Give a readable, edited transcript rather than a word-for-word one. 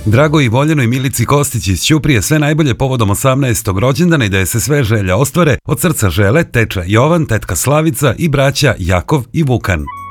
Drago i voljenoj Milici Kostić iz Ćuprije sve najbolje povodom 18. rođendana i da je se sve želje ostvare, od srca žele teča Jovan, tetka Slavica i braća Jakov i Vukan.